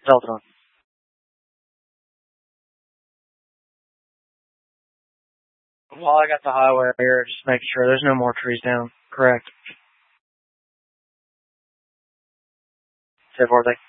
Delta. Well, I got the highway here, just make sure there's no more trees down. Correct. Say 4, thank you.